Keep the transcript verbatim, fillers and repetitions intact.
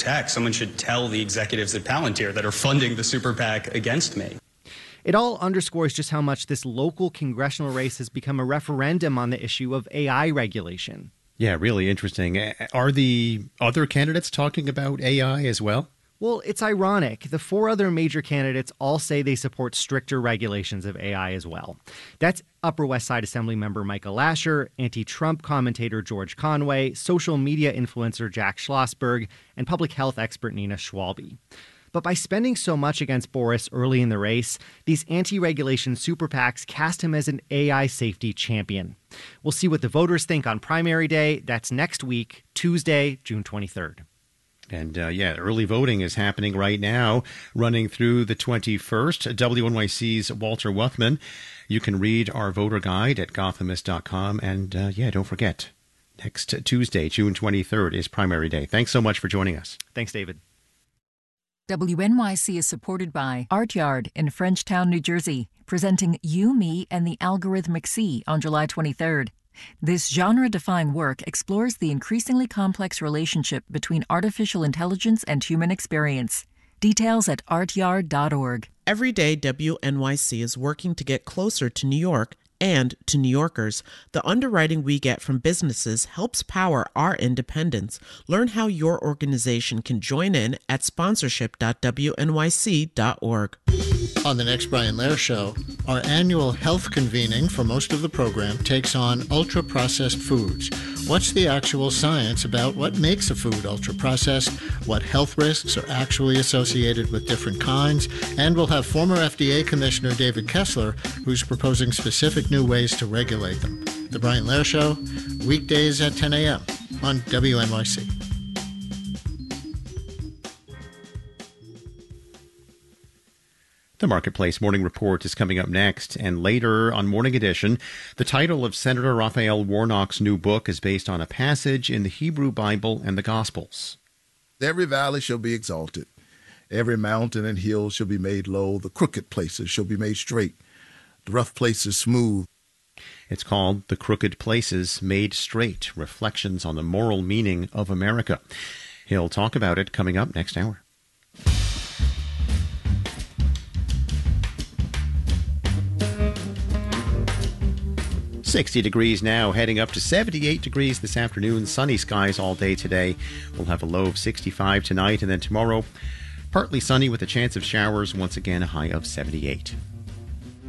protect. Someone should tell the executives at Palantir that are funding the super PAC against me. It all underscores just how much this local congressional race has become a referendum on the issue of A I regulation. Yeah, really interesting. Are the other candidates talking about A I as well? Well, it's ironic. The four other major candidates all say they support stricter regulations of A I as well. That's Upper West Side Assembly member Michael Lasher, anti-Trump commentator George Conway, social media influencer Jack Schlossberg, and public health expert Nina Schwalbe. But by spending so much against Boris early in the race, these anti-regulation super PACs cast him as an A I safety champion. We'll see what the voters think on primary day. That's next week, Tuesday, June twenty-third. And, uh, yeah, early voting is happening right now, running through the twenty-first. W N Y C's Walter Wuthman. You can read our voter guide at gothamist dot com. And, uh, yeah, don't forget, next Tuesday, June twenty-third, is primary day. Thanks so much for joining us. Thanks, David. W N Y C is supported by Art Yard in Frenchtown, New Jersey, presenting You, Me, and the Algorithmic Sea on July twenty-third. This genre-defying work explores the increasingly complex relationship between artificial intelligence and human experience. Details at art yard dot org. Every day, W N Y C is working to get closer to New York and to New Yorkers. The underwriting we get from businesses helps power our independence. Learn how your organization can join in at sponsorship dot w n y c dot org. On the next Brian Lehrer Show, our annual health convening for most of the program takes on ultra-processed foods. What's the actual science about what makes a food ultra-processed, what health risks are actually associated with different kinds, and we'll have former F D A Commissioner David Kessler, who's proposing specific new ways to regulate them. The Brian Lehrer Show, weekdays at ten a.m. on W N Y C. The Marketplace Morning Report is coming up next, and later on Morning Edition, the title of Senator Raphael Warnock's new book is based on a passage in the Hebrew Bible and the Gospels. Every valley shall be exalted, every mountain and hill shall be made low, the crooked places shall be made straight, the rough places smooth. It's called The Crooked Places Made Straight, Reflections on the Moral Meaning of America. He'll talk about it coming up next hour. sixty degrees now, heading up to seventy-eight degrees this afternoon. Sunny skies all day today. We'll have a low of sixty-five tonight, and then tomorrow, partly sunny with a chance of showers. Once again, a high of seventy-eight.